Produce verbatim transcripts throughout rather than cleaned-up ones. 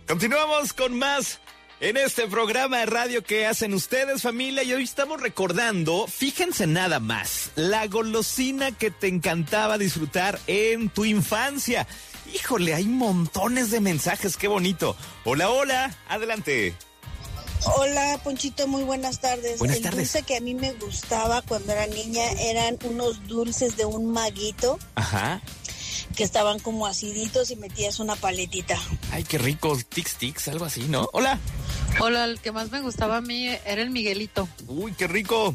Continuamos con más en este programa de radio que hacen ustedes, familia, y hoy estamos recordando, fíjense nada más, la golosina que te encantaba disfrutar en tu infancia. Híjole, hay montones de mensajes, qué bonito. Hola, hola, adelante. Hola, Ponchito, muy buenas tardes. Buenas El tardes. dulce que a mí me gustaba cuando era niña eran unos dulces de un maguito. Ajá. Que estaban como aciditos y metías una paletita. Ay, qué rico, tix tix, algo así, ¿no? Hola. Hola, el que más me gustaba a mí era el Miguelito. Uy, qué rico.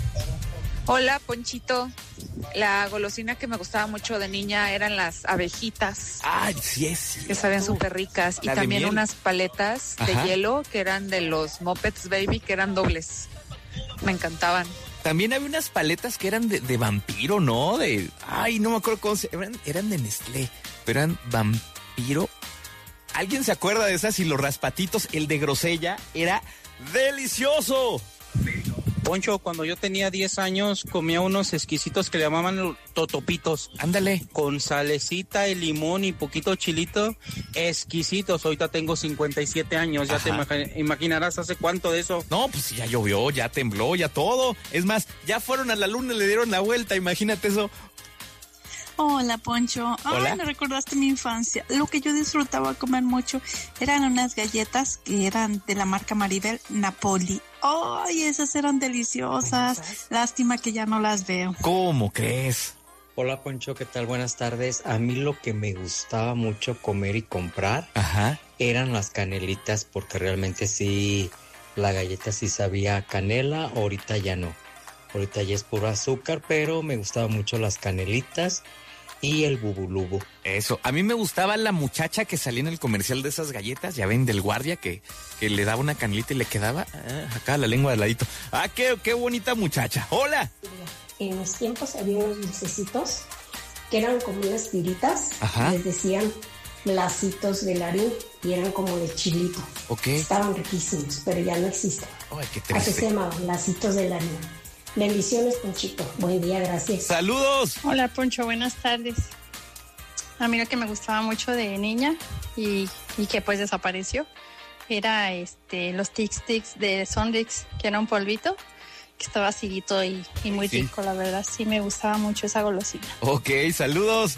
Hola, Ponchito. La golosina que me gustaba mucho de niña eran las abejitas. Ay, sí es. Que sabían súper ricas. Y La de también miel. unas paletas Ajá. de hielo que eran de los Muppets Baby, que eran dobles. Me encantaban. También había unas paletas que eran de, de vampiro, ¿no? De, ay, no me acuerdo cómo se... Eran, eran de Nestlé, pero eran vampiro. ¿Alguien se acuerda de esas? Y los raspatitos, el de grosella, era delicioso. Poncho, cuando yo tenía diez años, comía unos exquisitos que le llamaban totopitos. Ándale. Con salecita y limón y poquito chilito. Exquisitos. Ahorita tengo cincuenta y siete años. Ya Ajá. te imagi- imaginarás hace cuánto de eso. No, pues ya llovió, ya tembló, ya todo. Es más, ya fueron a la luna y le dieron la vuelta, imagínate eso. Hola, Poncho. Hola. Ay, me recordaste mi infancia. Lo que yo disfrutaba comer mucho eran unas galletas que eran de la marca Maribel Napoli. Ay, esas eran deliciosas. Lástima que ya no las veo. ¿Cómo crees? Hola Poncho, ¿qué tal? Buenas tardes. A mí lo que me gustaba mucho comer y comprar Ajá. eran las canelitas, porque realmente sí, la galleta sí sabía a canela, ahorita ya no. Ahorita ya es puro azúcar, pero me gustaban mucho las canelitas y el bubulubu. Eso, a mí me gustaba la muchacha que salía en el comercial de esas galletas, ya ven, del guardia, que, que le daba una canelita y le quedaba ah, acá la lengua de ladito. Ah, qué, qué bonita muchacha. Hola. En los tiempos había unos dulcecitos que eran como unas tiritas. Ajá. Les decían lacitos de larín y eran como de chilito. Ok. Estaban riquísimos, pero ya no existen. Ay, qué Así se triste. llamaban, lacitos de larín. Bendiciones, Ponchito. Buen día, gracias. Saludos. Hola, Poncho. Buenas tardes. A mí lo que me gustaba mucho de niña y, y que pues desapareció era este los Tic Tics de Sonrix, que era un polvito que estaba acidito y, y muy Sí. rico, la verdad. Sí me gustaba mucho esa golosina. Ok, saludos.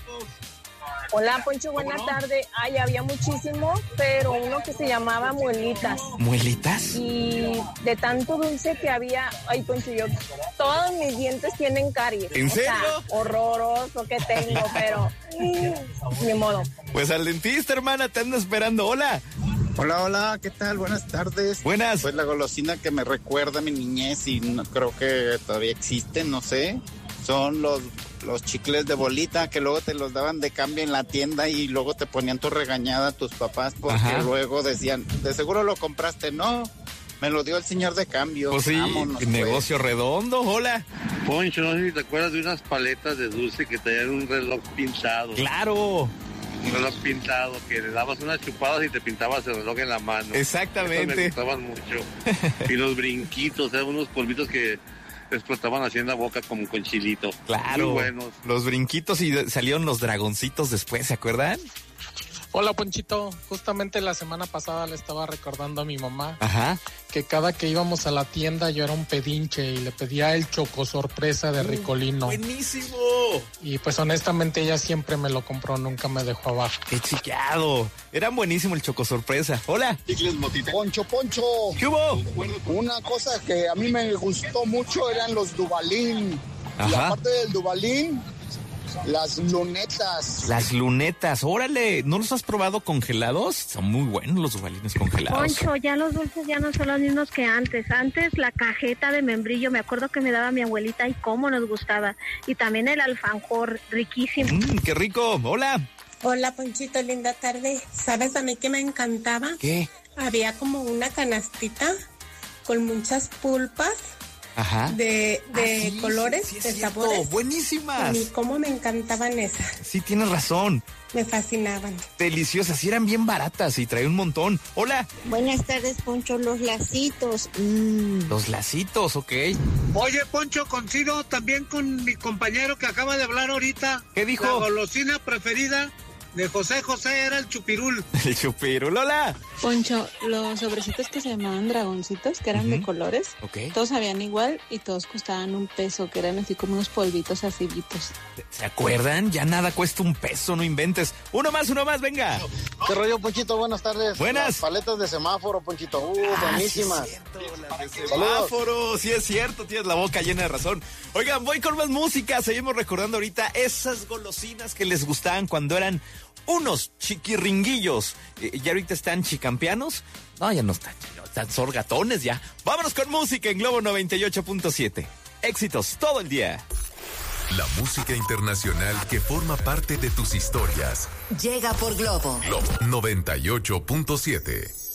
Hola, Poncho, buenas tardes. Ay, había muchísimo, pero uno que se llamaba muelitas. ¿Muelitas? Y de tanto dulce que había, ay, Poncho, yo, todos mis dientes tienen caries. ¿En O sea, serio? horroroso que tengo, pero mm, ni modo. Pues al dentista, hermana, te ando esperando. Hola. Hola, hola, ¿qué tal? Buenas tardes. Buenas. Pues la golosina que me recuerda a mi niñez y no, creo que todavía existen, no sé. Son los, los chicles de bolita que luego te los daban de cambio en la tienda y luego te ponían tu regañada a tus papás porque Ajá. luego decían, de seguro lo compraste. No, me lo dio el señor de cambio. Pues sí, Vámonos, pues. negocio redondo. Hola. Poncho, no sé si te acuerdas de unas paletas de dulce que tenían un reloj pintado. Claro. Un reloj pintado, que le dabas unas chupadas y te pintabas el reloj en la mano. Exactamente. Esas me gustaban mucho. Y los brinquitos, eran unos polvitos que explotaban así en la boca como con chilito. Claro. Muy buenos. Los brinquitos y de- salieron los dragoncitos después, ¿se acuerdan? Hola, Ponchito. Justamente la semana pasada le estaba recordando a mi mamá Ajá. que cada que íbamos a la tienda yo era un pedinche y le pedía el choco sorpresa de Ricolino. ¡Buenísimo! Y pues honestamente ella siempre me lo compró, nunca me dejó abajo. ¡Qué chiqueado! Eran buenísimo el choco sorpresa. Hola. Poncho, Poncho. ¿Qué hubo? Una cosa que a mí me gustó mucho eran los Dubalín. Y Ajá. aparte del Dubalín, las lunetas. Las lunetas, órale. ¿No los has probado congelados? Son muy buenos los dubalines congelados. Poncho, ya los dulces ya no son los mismos que antes. Antes la cajeta de membrillo, me acuerdo que me daba mi abuelita y cómo nos gustaba. Y también el alfajor, riquísimo. Mm, ¡Qué rico! Hola. Hola, Ponchito, linda tarde. ¿Sabes a mí qué me encantaba? ¿Qué? Había como una canastita con muchas pulpas Ajá. de, de Ah, sí, colores, sí, es de cierto. sabores. Buenísimas. Y cómo me encantaban esas. Sí, tienes razón. Me fascinaban. Deliciosas. Y eran bien baratas y traían un montón. Hola. Buenas tardes, Poncho, los lacitos. Mm. Los lacitos, ok. Oye, Poncho, coincido también con mi compañero que acaba de hablar ahorita. ¿Qué dijo? La golosina preferida de José José era el chupirul. El chupirul, hola. Poncho, los sobrecitos que se llamaban dragoncitos, que eran uh-huh. de colores, okay. todos sabían igual y todos costaban un peso, que eran así como unos polvitos aciditos. ¿Se acuerdan? Ya nada cuesta un peso, no inventes. Uno más, uno más, venga. ¿Qué rollo, Ponchito? Buenas tardes. Buenas. Las paletas de semáforo, Ponchito. Uh, ah, buenísimas. Sí es cierto, las de semáforo, sí es cierto, tienes la boca llena de razón. Oigan, voy con más música. Seguimos recordando ahorita esas golosinas que les gustaban cuando eran unos chiquirringuillos. Eh, ¿Ya ahorita están chicampianos? No, ya no están, no, están sorgatones ya. Vámonos con música en Globo noventa y ocho punto siete. Éxitos todo el día. La música internacional que forma parte de tus historias. Llega por Globo. Globo noventa y ocho punto siete.